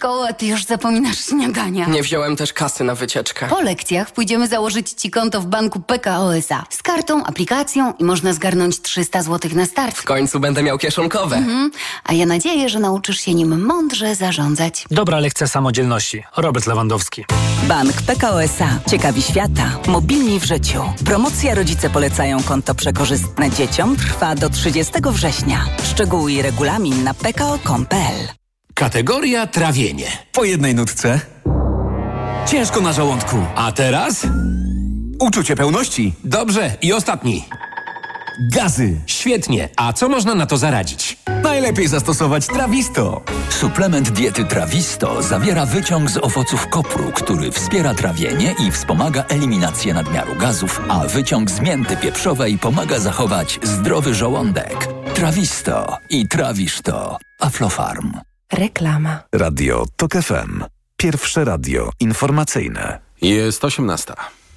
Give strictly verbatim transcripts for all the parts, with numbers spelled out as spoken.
szkoły, a ty już zapominasz śniadania. Nie wziąłem też kasy na wycieczkę. Po lekcjach pójdziemy założyć ci konto w banku P K O S A. Z kartą, aplikacją i można zgarnąć trzysta złotych na start. W końcu będę miał kieszonkowe. Mhm. A ja nadzieję, że nauczysz się nim mądrze zarządzać. Dobra lekcja samodzielności. Robert Lewandowski. Bank P K O S A. Ciekawi świata. Mobilni w życiu. Promocja Rodzice polecają konto przekorzystne dzieciom trwa do trzydziestego września. Szczegóły i regulamin na p k o kropka com kropka p l. Kategoria trawienie. Po jednej nutce. Ciężko na żołądku. A teraz? Uczucie pełności. Dobrze, i ostatni. Gazy. Świetnie. A co można na to zaradzić? Najlepiej zastosować Trawisto. Suplement diety Trawisto zawiera wyciąg z owoców kopru, który wspiera trawienie i wspomaga eliminację nadmiaru gazów, a wyciąg z mięty pieprzowej pomaga zachować zdrowy żołądek. Trawisto i trawisz to. Aflofarm. Reklama. Radio Tok F M. Pierwsze radio informacyjne. Jest osiemnasta.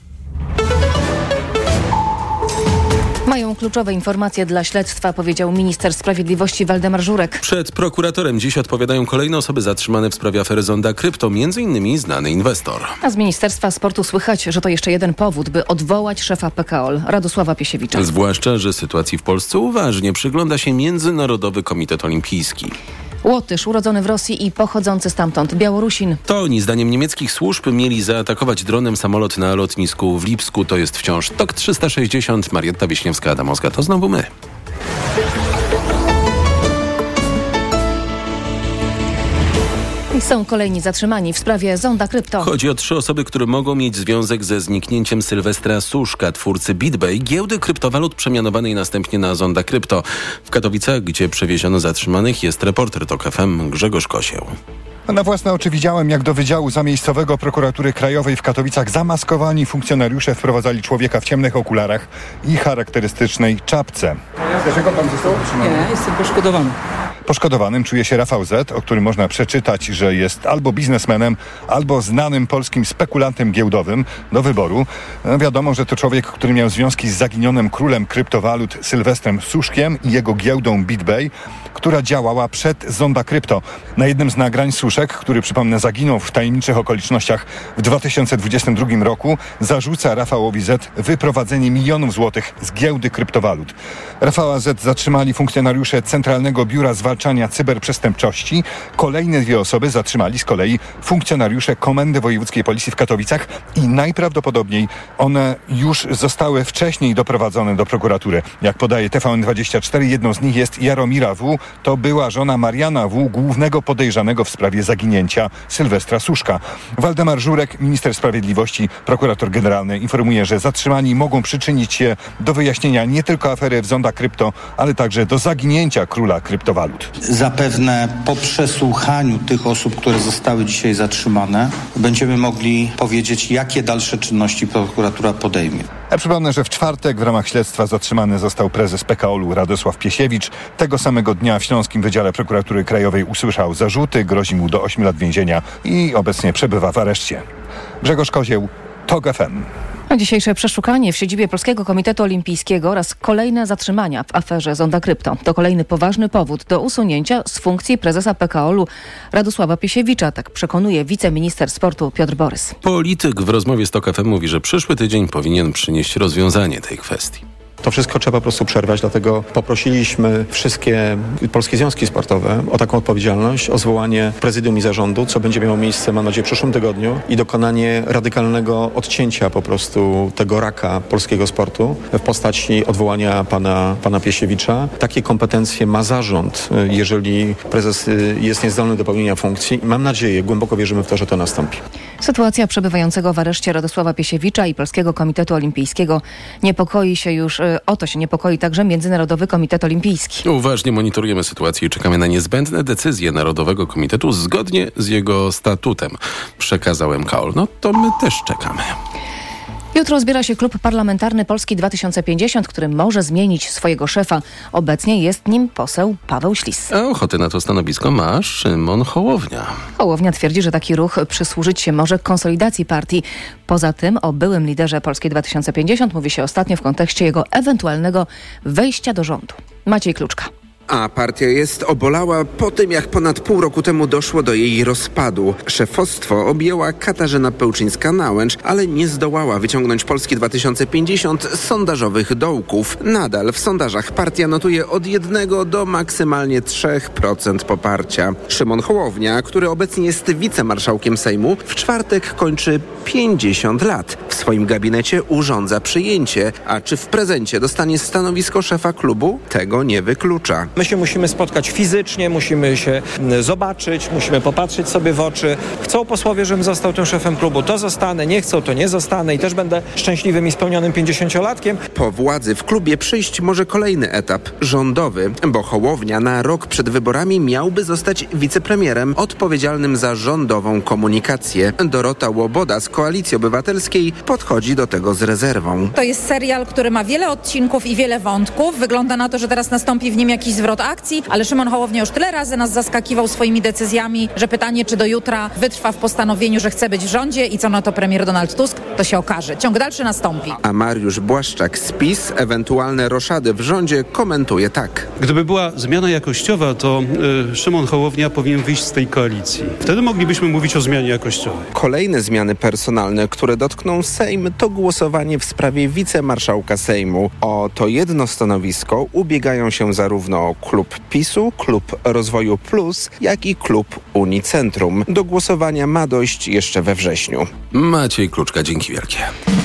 Mają kluczowe informacje dla śledztwa, powiedział minister sprawiedliwości Waldemar Żurek. Przed prokuratorem dziś odpowiadają kolejne osoby zatrzymane w sprawie afery Zonda Krypto, między innymi znany inwestor. A z Ministerstwa Sportu słychać, że to jeszcze jeden powód, by odwołać szefa P K O L, Radosława Piesiewicza. Zwłaszcza, że sytuacji w Polsce uważnie przygląda się Międzynarodowy Komitet Olimpijski. Łotysz, urodzony w Rosji i pochodzący stamtąd, Białorusin. To oni, zdaniem niemieckich służb, mieli zaatakować dronem samolot na lotnisku w Lipsku. To jest wciąż Tok trzysta sześćdziesiąt. Marietta Wiśniewska-Adamowska. To znowu my. Są kolejni zatrzymani w sprawie Zonda Krypto. Chodzi o trzy osoby, które mogą mieć związek ze zniknięciem Sylwestra Suszka, twórcy BitBay, giełdy kryptowalut przemianowanej następnie na Zonda Krypto. W Katowicach, gdzie przewieziono zatrzymanych, jest reporter Tok F M Grzegorz Kosieł. Na własne oczy widziałem, jak do Wydziału Zamiejscowego Prokuratury Krajowej w Katowicach zamaskowani funkcjonariusze wprowadzali człowieka w ciemnych okularach i charakterystycznej czapce. Dlaczego pan został utrzymany? Nie, jestem poszkodowany. Poszkodowanym czuje się Rafał Z., o którym można przeczytać, że jest albo biznesmenem, albo znanym polskim spekulantem giełdowym do wyboru. No wiadomo, że to człowiek, który miał związki z zaginionym królem kryptowalut Sylwestrem Suszkiem i jego giełdą BitBay, która działała przed Zonda Krypto. Na jednym z nagrań Suszek, który przypomnę zaginął w tajemniczych okolicznościach w dwa tysiące dwudziestym drugim roku, zarzuca Rafałowi Z. wyprowadzenie milionów złotych z giełdy kryptowalut. Rafała Z. zatrzymali funkcjonariusze Centralnego Biura Zwalczania Cyberprzestępczości. Kolejne dwie osoby zatrzymali z kolei funkcjonariusze Komendy Wojewódzkiej Policji w Katowicach i najprawdopodobniej one już zostały wcześniej doprowadzone do prokuratury. Jak podaje T V N dwadzieścia cztery, jedną z nich jest Jaromira W. To była żona Mariana W., głównego podejrzanego w sprawie zaginięcia Sylwestra Suszka. Waldemar Żurek, minister sprawiedliwości, prokurator generalny, informuje, że zatrzymani mogą przyczynić się do wyjaśnienia nie tylko afery w Zonda Krypto, ale także do zaginięcia króla kryptowalut. Zapewne po przesłuchaniu tych osób, które zostały dzisiaj zatrzymane, będziemy mogli powiedzieć, jakie dalsze czynności prokuratura podejmie. Ja przypomnę, że w czwartek w ramach śledztwa zatrzymany został prezes P K O L-u Radosław Piesiewicz. Tego samego dnia w Śląskim Wydziale Prokuratury Krajowej usłyszał zarzuty, grozi mu do ośmiu lat więzienia i obecnie przebywa w areszcie. Grzegorz Kozieł, Tok F M. A dzisiejsze przeszukanie w siedzibie Polskiego Komitetu Olimpijskiego oraz kolejne zatrzymania w aferze Zonda Krypto to kolejny poważny powód do usunięcia z funkcji prezesa P K O L-u Radosława Piesiewicza, tak przekonuje wiceminister sportu Piotr Borys. Polityk w rozmowie z Tok F M mówi, że przyszły tydzień powinien przynieść rozwiązanie tej kwestii. To wszystko trzeba po prostu przerwać, dlatego poprosiliśmy wszystkie polskie związki sportowe o taką odpowiedzialność, o zwołanie prezydium i zarządu, co będzie miało miejsce, mam nadzieję, w przyszłym tygodniu i dokonanie radykalnego odcięcia po prostu tego raka polskiego sportu w postaci odwołania pana, pana Piesiewicza. Takie kompetencje ma zarząd, jeżeli prezes jest niezdolny do pełnienia funkcji. Mam nadzieję, głęboko wierzymy w to, że to nastąpi. Sytuacja przebywającego w areszcie Radosława Piesiewicza i Polskiego Komitetu Olimpijskiego niepokoi się już, o to się niepokoi także Międzynarodowy Komitet Olimpijski. Uważnie monitorujemy sytuację i czekamy na niezbędne decyzje Narodowego Komitetu zgodnie z jego statutem. Przekazał M K O L. No to my też czekamy. Jutro zbiera się klub parlamentarny Polski dwa tysiące pięćdziesiąt, który może zmienić swojego szefa. Obecnie jest nim poseł Paweł Ślis. A ochoty na to stanowisko ma Szymon Hołownia. Hołownia twierdzi, że taki ruch przysłużyć się może konsolidacji partii. Poza tym o byłym liderze Polski dwa tysiące pięćdziesiąt mówi się ostatnio w kontekście jego ewentualnego wejścia do rządu. Maciej Kluczka. A partia jest obolała po tym, jak ponad pół roku temu doszło do jej rozpadu. Szefostwo objęła Katarzyna Pełczyńska-Nałęcz, ale nie zdołała wyciągnąć Polski dwa tysiące pięćdziesiąt z sondażowych dołków. Nadal w sondażach partia notuje od jednego do maksymalnie trzech procent poparcia. Szymon Hołownia, który obecnie jest wicemarszałkiem Sejmu, w czwartek kończy pięćdziesiąt lat. W swoim gabinecie urządza przyjęcie, a czy w prezencie dostanie stanowisko szefa klubu? Tego nie wyklucza. My się musimy spotkać fizycznie, musimy się zobaczyć, musimy popatrzeć sobie w oczy. Chcą posłowie, żebym został tym szefem klubu, to zostanę, nie chcą, to nie zostanę i też będę szczęśliwym i spełnionym pięćdziesięciolatkiem. Po władzy w klubie przyjść może kolejny etap, rządowy, bo Hołownia na rok przed wyborami miałby zostać wicepremierem odpowiedzialnym za rządową komunikację. Dorota Łoboda z Koalicji Obywatelskiej podchodzi do tego z rezerwą. To jest serial, który ma wiele odcinków i wiele wątków. Wygląda na to, że teraz nastąpi w nim jakiś zwrot akcji, ale Szymon Hołownia już tyle razy nas zaskakiwał swoimi decyzjami, że pytanie, czy do jutra wytrwa w postanowieniu, że chce być w rządzie i co na to premier Donald Tusk, to się okaże. Ciąg dalszy nastąpi. A Mariusz Błaszczak z PiS ewentualne roszady w rządzie komentuje tak. Gdyby była zmiana jakościowa, to y, Szymon Hołownia powinien wyjść z tej koalicji. Wtedy moglibyśmy mówić o zmianie jakościowej. Kolejne zmiany personalne, które dotkną Sejm, to głosowanie w sprawie wicemarszałka Sejmu. O to jedno stanowisko ubiegają się zarówno klub PiSu, klub Rozwoju Plus, jak i klub Unicentrum. Do głosowania ma dojść jeszcze we wrześniu. Maciej Kluczka, dzięki wielkie.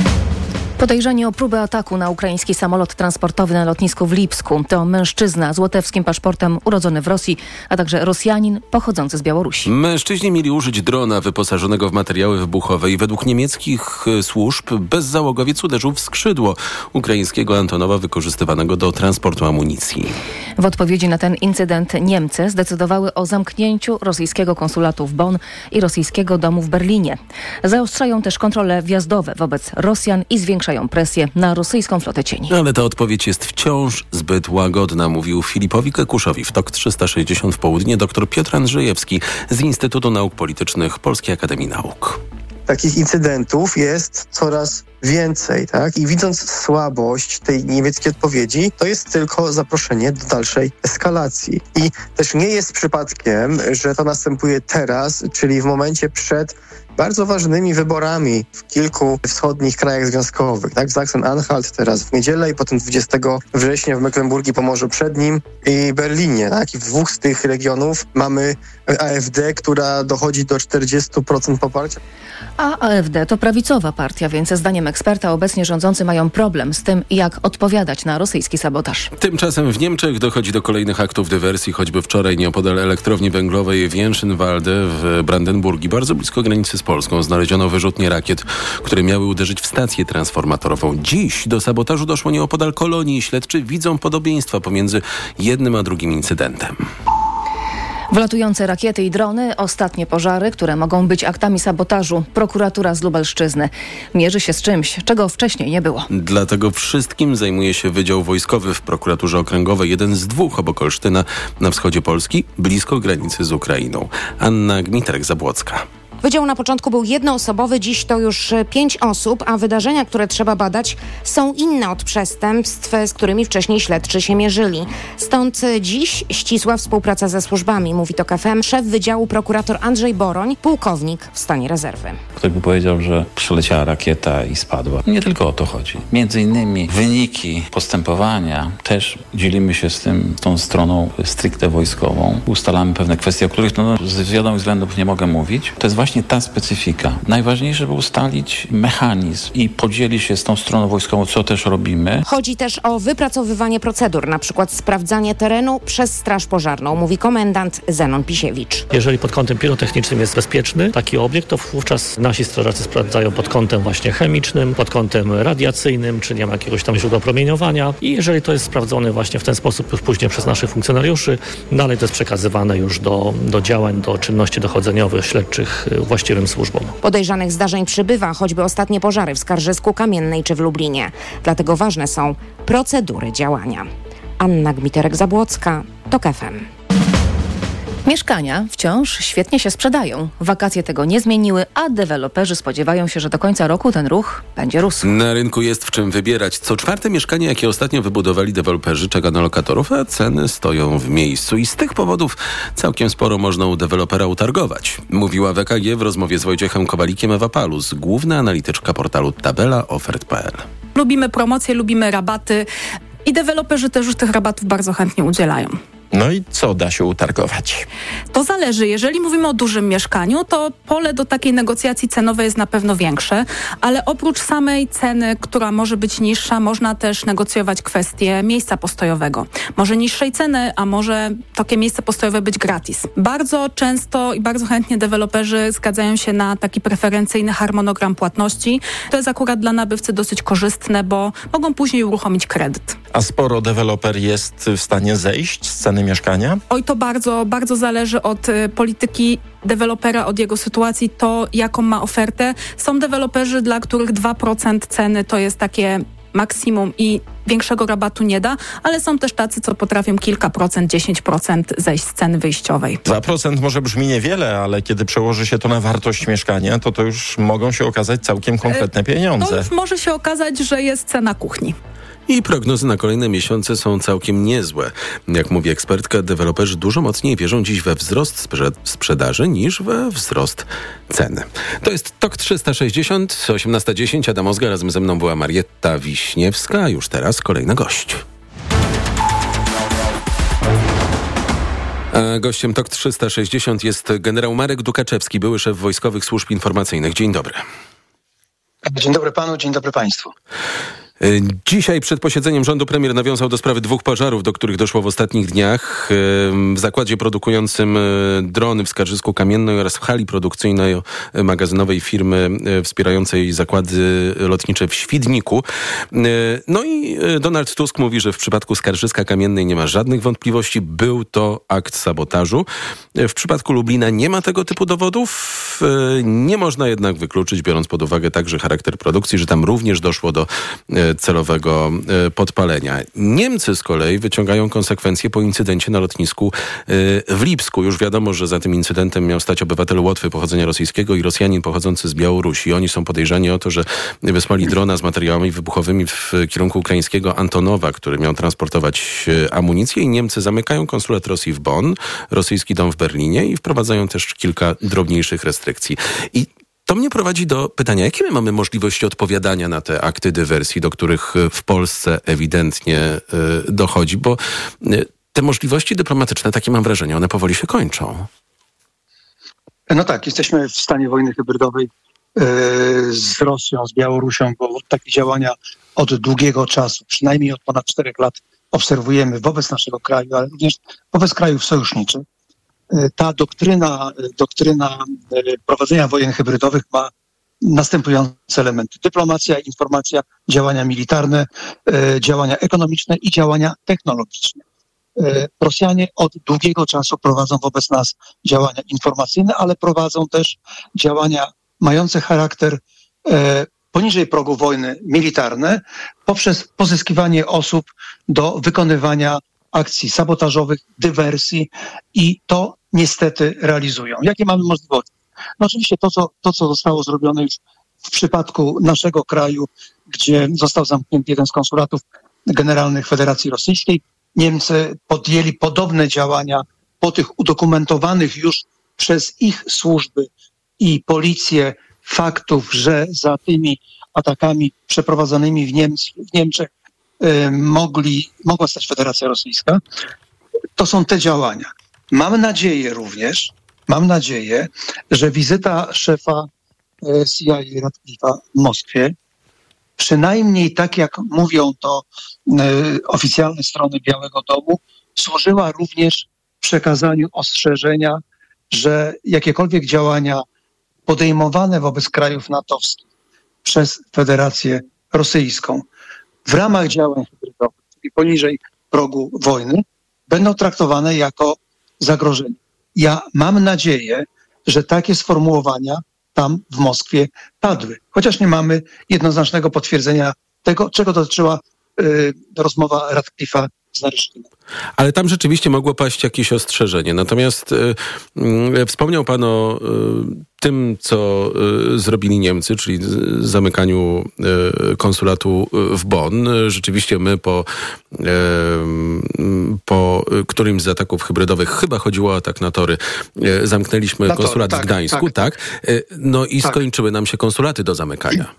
Podejrzenie o próbę ataku na ukraiński samolot transportowy na lotnisku w Lipsku to mężczyzna z łotewskim paszportem urodzony w Rosji, a także Rosjanin pochodzący z Białorusi. Mężczyźni mieli użyć drona wyposażonego w materiały wybuchowe i według niemieckich służb bezzałogowiec uderzył w skrzydło ukraińskiego Antonowa wykorzystywanego do transportu amunicji. W odpowiedzi na ten incydent Niemcy zdecydowały o zamknięciu rosyjskiego konsulatu w Bonn i rosyjskiego domu w Berlinie. Zaostrzają też kontrole wjazdowe wobec Rosjan i zwiększają presję na rosyjską flotę cieni. Ale ta odpowiedź jest wciąż zbyt łagodna, mówił Filipowi Kekuszowi w T O K trzysta sześćdziesiąt w południe dr Piotr Andrzejewski z Instytutu Nauk Politycznych Polskiej Akademii Nauk. Takich incydentów jest coraz więcej, tak? I widząc słabość tej niemieckiej odpowiedzi, to jest tylko zaproszenie do dalszej eskalacji. I też nie jest przypadkiem, że to następuje teraz, czyli w momencie przed bardzo ważnymi wyborami w kilku wschodnich krajach związkowych, tak? Sachsen-Anhalt teraz w niedzielę i potem dwudziestego września w Mecklenburgii, Pomorzu Przednim i Berlinie, tak? I w dwóch z tych regionów mamy A F D, która dochodzi do czterdziestu procent poparcia. A A F D to prawicowa partia, więc zdaniem eksperta obecnie rządzący mają problem z tym, jak odpowiadać na rosyjski sabotaż. Tymczasem w Niemczech dochodzi do kolejnych aktów dywersji, choćby wczoraj nieopodal elektrowni węglowej w Jęszynwalde w Brandenburgii, bardzo blisko granicy z Polską, znaleziono wyrzutnie rakiet, które miały uderzyć w stację transformatorową. Dziś do sabotażu doszło nieopodal Kolonii. Śledczy widzą podobieństwa pomiędzy jednym a drugim incydentem. Wlatujące rakiety i drony, ostatnie pożary, które mogą być aktami sabotażu. Prokuratura z Lubelszczyzny mierzy się z czymś, czego wcześniej nie było. Dlatego wszystkim zajmuje się Wydział Wojskowy w Prokuraturze Okręgowej, jeden z dwóch obok Olsztyna na wschodzie Polski, blisko granicy z Ukrainą. Anna Gmiterek-Zabłocka. Wydział na początku był jednoosobowy, dziś to już pięć osób, a wydarzenia, które trzeba badać, są inne od przestępstw, z którymi wcześniej śledczy się mierzyli. Stąd dziś ścisła współpraca ze służbami, mówi TOK F M szef Wydziału prokurator Andrzej Boroń, pułkownik w stanie rezerwy. Ktoś by powiedział, że przyleciała rakieta i spadła. Nie tylko o to chodzi. Między innymi wyniki postępowania też dzielimy się z tym, tą stroną stricte wojskową. Ustalamy pewne kwestie, o których no, z wiadomych względów nie mogę mówić. To jest właśnie ta specyfika. Najważniejsze, żeby ustalić mechanizm i podzielić się z tą stroną wojskową, co też robimy. Chodzi też o wypracowywanie procedur, na przykład sprawdzanie terenu przez Straż Pożarną, mówi komendant Zenon Pisiewicz. Jeżeli pod kątem pirotechnicznym jest bezpieczny taki obiekt, to wówczas nasi strażacy sprawdzają pod kątem właśnie chemicznym, pod kątem radiacyjnym, czy nie ma jakiegoś tam źródła promieniowania i jeżeli to jest sprawdzone właśnie w ten sposób już później przez naszych funkcjonariuszy, dalej to jest przekazywane już do, do działań, do czynności dochodzeniowych, śledczych właściwym służbom. Podejrzanych zdarzeń przybywa, choćby ostatnie pożary w Skarżysku, Kamiennej czy w Lublinie. Dlatego ważne są procedury działania. Anna Gmiterek-Zabłocka, TOK F M. Mieszkania wciąż świetnie się sprzedają. Wakacje tego nie zmieniły, a deweloperzy spodziewają się, że do końca roku ten ruch będzie rósł. Na rynku jest w czym wybierać. Co czwarte mieszkanie, jakie ostatnio wybudowali deweloperzy, czeka na lokatorów, a ceny stoją w miejscu. I z tych powodów całkiem sporo można u dewelopera utargować. Mówiła w E K G w rozmowie z Wojciechem Kowalikiem Ewa Palus, główna analityczka portalu tabela ofert kropka p l. Lubimy promocje, lubimy rabaty i deweloperzy też już tych rabatów bardzo chętnie udzielają. No i co da się utargować? To zależy. Jeżeli mówimy o dużym mieszkaniu, to pole do takiej negocjacji cenowej jest na pewno większe, ale oprócz samej ceny, która może być niższa, można też negocjować kwestię miejsca postojowego. Może niższej ceny, a może takie miejsce postojowe być gratis. Bardzo często i bardzo chętnie deweloperzy zgadzają się na taki preferencyjny harmonogram płatności. To jest akurat dla nabywcy dosyć korzystne, bo mogą później uruchomić kredyt. A sporo deweloper jest w stanie zejść z ceny mieszkania? Oj, to bardzo, bardzo zależy od y, polityki dewelopera, od jego sytuacji, to jaką ma ofertę. Są deweloperzy, dla których dwa procent ceny to jest takie maksimum i większego rabatu nie da, ale są też tacy, co potrafią kilka procent, dziesięć procent zejść z ceny wyjściowej. dwa procent może brzmi niewiele, ale kiedy przełoży się to na wartość mieszkania, to to już mogą się okazać całkiem konkretne pieniądze. To już może się okazać, że jest cena kuchni. I prognozy na kolejne miesiące są całkiem niezłe. Jak mówi ekspertka, deweloperzy dużo mocniej wierzą dziś we wzrost sprze- sprzedaży niż we wzrost ceny. To jest Tok trzysta sześćdziesiąt, osiemnasta dziesięć. Adam Ozga, razem ze mną była Marietta Wiśniewska, a już teraz kolejny gość. A gościem Tok trzysta sześćdziesiąt jest generał Marek Dukaczewski, były szef Wojskowych Służb Informacyjnych. Dzień dobry. Dzień dobry panu, dzień dobry państwu. Dzisiaj przed posiedzeniem rządu premier nawiązał do sprawy dwóch pożarów, do których doszło w ostatnich dniach w zakładzie produkującym drony w Skarżysku-Kamiennej oraz w hali produkcyjnej magazynowej firmy wspierającej zakłady lotnicze w Świdniku. No i Donald Tusk mówi, że w przypadku Skarżyska-Kamiennej nie ma żadnych wątpliwości. Był to akt sabotażu. W przypadku Lublina nie ma tego typu dowodów. Nie można jednak wykluczyć, biorąc pod uwagę także charakter produkcji, że tam również doszło do celowego podpalenia. Niemcy z kolei wyciągają konsekwencje po incydencie na lotnisku w Lipsku. Już wiadomo, że za tym incydentem miał stać obywatel Łotwy pochodzenia rosyjskiego i Rosjanin pochodzący z Białorusi. Oni są podejrzani o to, że wysłali drona z materiałami wybuchowymi w kierunku ukraińskiego Antonowa, który miał transportować amunicję, i Niemcy zamykają konsulat Rosji w Bonn, rosyjski dom w Berlinie i wprowadzają też kilka drobniejszych restrykcji. I to mnie prowadzi do pytania, jakie my mamy możliwości odpowiadania na te akty dywersji, do których w Polsce ewidentnie y, dochodzi, bo y, te możliwości dyplomatyczne, takie mam wrażenie, one powoli się kończą. No tak, jesteśmy w stanie wojny hybrydowej yy, z Rosją, z Białorusią, bo takie działania od długiego czasu, przynajmniej od ponad czterech lat obserwujemy wobec naszego kraju, ale również wobec krajów sojuszniczych. Ta doktryna, doktryna prowadzenia wojen hybrydowych ma następujące elementy. Dyplomacja, informacja, działania militarne, działania ekonomiczne i działania technologiczne. Rosjanie od długiego czasu prowadzą wobec nas działania informacyjne, ale prowadzą też działania mające charakter poniżej progu wojny militarne poprzez pozyskiwanie osób do wykonywania akcji sabotażowych, dywersji, i to niestety realizują. Jakie mamy możliwości? No oczywiście to co, to, co zostało zrobione już w przypadku naszego kraju, gdzie został zamknięty jeden z konsulatów generalnych Federacji Rosyjskiej. Niemcy podjęli podobne działania po tych udokumentowanych już przez ich służby i policję faktów, że za tymi atakami przeprowadzanymi w, Niemc- w Niemczech y, mogli, mogła stać Federacja Rosyjska. To są te działania. Mam nadzieję również, mam nadzieję, że wizyta szefa C I A Ratcliffe'a w Moskwie, przynajmniej tak jak mówią to y, oficjalne strony Białego Domu, służyła również przekazaniu ostrzeżenia, że jakiekolwiek działania podejmowane wobec krajów natowskich przez Federację Rosyjską w ramach działań hybrydowych, czyli poniżej progu wojny, będą traktowane jako zagrożenie. Ja mam nadzieję, że takie sformułowania tam w Moskwie padły. Chociaż nie mamy jednoznacznego potwierdzenia tego, czego dotyczyła y, rozmowa Ratcliffe'a z Naryszkinem. Ale tam rzeczywiście mogło paść jakieś ostrzeżenie. Natomiast y, y, wspomniał pan o y, tym, co y, zrobili Niemcy, czyli z, zamykaniu y, konsulatu w Bonn. Rzeczywiście my po, y, po którymś z ataków hybrydowych, chyba chodziło o atak na tory, y, zamknęliśmy Na tory, konsulat tak, w Gdańsku. Tak, tak, tak. Y, no i tak. skończyły nam się konsulaty do zamykania.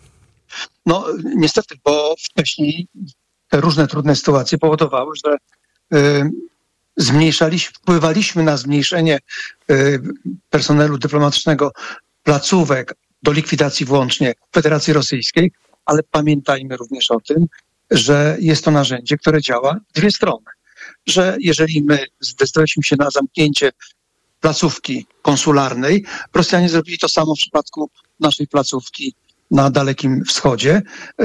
No niestety, bo wcześniej te różne trudne sytuacje powodowały, że y, zmniejszaliśmy, wpływaliśmy na zmniejszenie y, personelu dyplomatycznego placówek do likwidacji włącznie Federacji Rosyjskiej, ale pamiętajmy również o tym, że jest to narzędzie, które działa w dwie strony. Że jeżeli my zdecydowaliśmy się na zamknięcie placówki konsularnej, Rosjanie zrobili to samo w przypadku naszej placówki na Dalekim Wschodzie.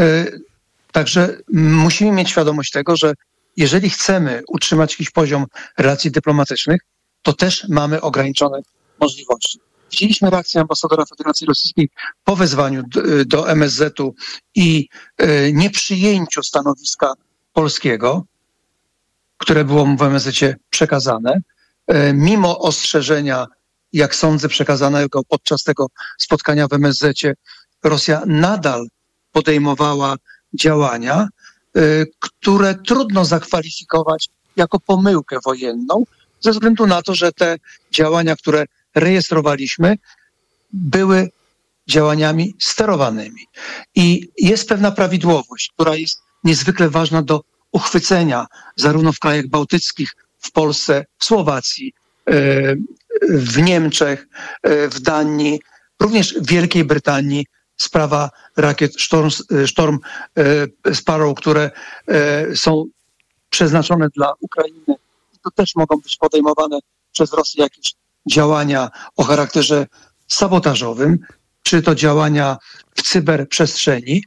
Także musimy mieć świadomość tego, że jeżeli chcemy utrzymać jakiś poziom relacji dyplomatycznych, to też mamy ograniczone możliwości. Widzieliśmy reakcję ambasadora Federacji Rosyjskiej po wezwaniu do, do M S Z-u i y, nieprzyjęciu stanowiska polskiego, które było mu w M S Z-cie przekazane, y, mimo ostrzeżenia, jak sądzę, przekazanego podczas tego spotkania w M S Z-cie, Rosja nadal podejmowała działania, y, które trudno zakwalifikować jako pomyłkę wojenną, ze względu na to, że te działania, które rejestrowaliśmy, były działaniami sterowanymi. I jest pewna prawidłowość, która jest niezwykle ważna do uchwycenia zarówno w krajach bałtyckich, w Polsce, w Słowacji, w Niemczech, w Danii, również w Wielkiej Brytanii. Sprawa rakiet Storm, Storm Sparrow, które są przeznaczone dla Ukrainy. To też mogą być podejmowane przez Rosję jakieś działania o charakterze sabotażowym, czy to działania w cyberprzestrzeni,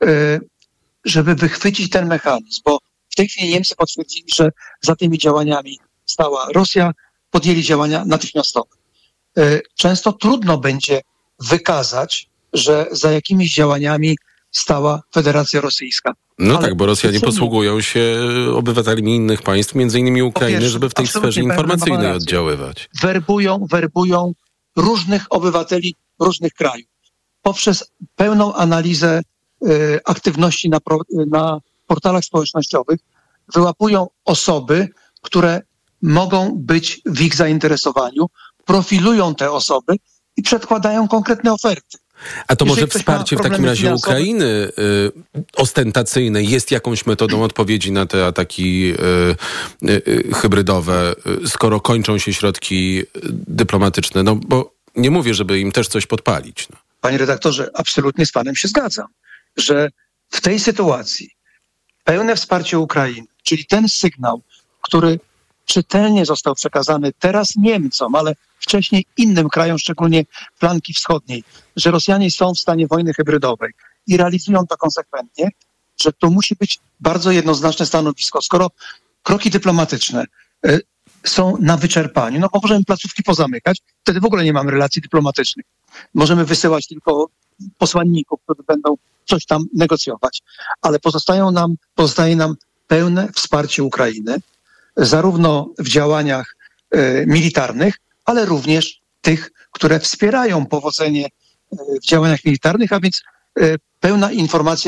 żeby wychwycić ten mechanizm, bo w tej chwili Niemcy potwierdzili, że za tymi działaniami stała Rosja, podjęli działania natychmiastowe. Często trudno będzie wykazać, że za jakimiś działaniami stała Federacja Rosyjska. No Ale tak, bo Rosjanie przecież posługują się obywatelami innych państw, między innymi Ukrainy, pierwsze, żeby w tej absolutnie sferze pełna informacyjnej racja. oddziaływać. Werbują, werbują różnych obywateli różnych krajów. Poprzez pełną analizę y, aktywności na, pro, na portalach społecznościowych wyłapują osoby, które mogą być w ich zainteresowaniu, profilują te osoby i przedkładają konkretne oferty. A to może Jeżeli ktoś wsparcie ma w takim problemy razie finansowe- Ukrainy y, ostentacyjne jest jakąś metodą odpowiedzi na te ataki y, y, hybrydowe, y, skoro kończą się środki dyplomatyczne? No bo nie mówię, żeby im też coś podpalić. No. Panie redaktorze, absolutnie z panem się zgadzam, że w tej sytuacji pełne wsparcie Ukrainy, czyli ten sygnał, który czytelnie został przekazany teraz Niemcom, ale wcześniej innym krajom, szczególnie flanki wschodniej, że Rosjanie są w stanie wojny hybrydowej i realizują to konsekwentnie, że to musi być bardzo jednoznaczne stanowisko. Skoro kroki dyplomatyczne y, są na wyczerpaniu, no bo możemy placówki pozamykać, wtedy w ogóle nie mamy relacji dyplomatycznych. Możemy wysyłać tylko posłanników, którzy będą coś tam negocjować, ale pozostają nam, pozostaje nam pełne wsparcie Ukrainy, zarówno w działaniach y, militarnych, ale również tych, które wspierają powodzenie y, w działaniach militarnych, a więc y, pełna informacja